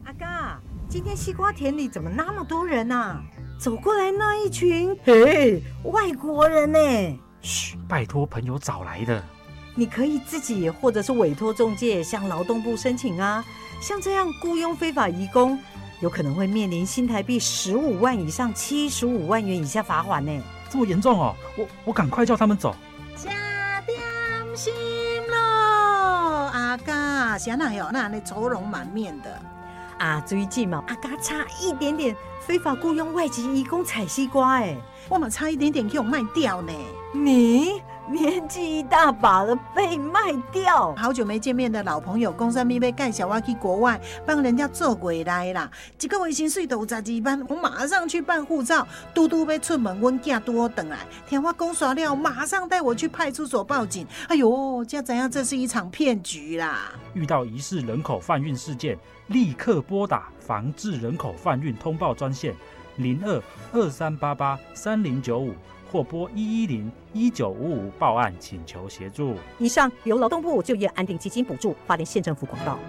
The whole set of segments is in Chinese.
阿嘎，今天西瓜田里怎么那么多人啊？走过来那一群，嘿，外国人呢？ 嘘，拜托朋友找来的。 你可以自己或者是委托中介向劳动部申请啊。像这样雇佣非法移工，有可能会面临新台币15万以上75万元以下罚款呢。 这么严重哦？我赶快叫他们走。 吃点心咯，阿嘎，谁哪有那愁容满面的？ 啊，最近嘛，阿嘎差一点点非法雇佣外籍移工采西瓜，哎， 我嘛差一点点给我卖掉呢。 你年纪一大把了，被卖掉？ 好久没见面的老朋友，讲什么要介绍我去国外帮人家做回来啦？一个月薪水都有12万，我马上去办护照。嘟嘟要出门，阮囝拄好回来，听我讲耍了，马上带我去派出所报警。哎呦，才知影这是一场骗局啦！ 遇到疑似人口贩运事件，立刻拨打防治人口贩运通报专线02-2388-3095。或拨110-1955报案请求协助。 以上由劳动部就业安定基金补助，花莲县政府广告。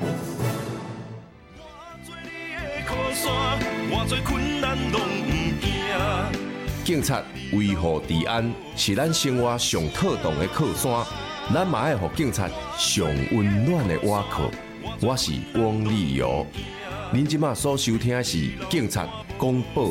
警察维护治安是咱生活上妥当的靠山，咱嘛爱互警察上温暖的倚靠。我是汪立尧，您即马所收听的是警察广播